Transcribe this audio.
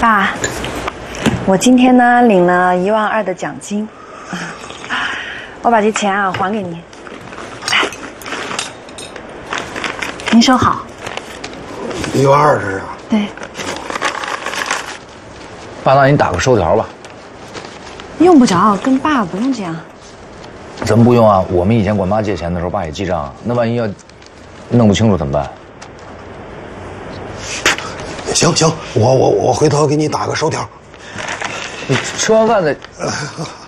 爸，我今天呢领了12000的奖金，我把这钱啊还给您。来，您收好。 12000是啊？ 对。 爸，那你打个收条吧。 用不着，跟爸不用这样。 怎么不用啊？我们以前管妈借钱的时候，爸也记账，那万一要弄不清楚怎么办？ 行，我回头给你打个收条。 你吃完饭再。